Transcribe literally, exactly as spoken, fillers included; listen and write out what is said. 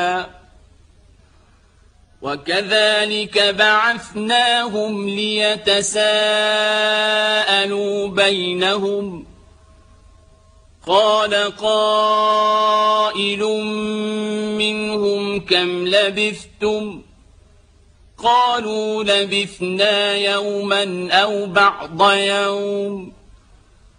وكذلك بعثناهم ليتساءلوا بينهم قال قائل منهم كم لبثتم قالوا لبثنا يوما أو بعض يوم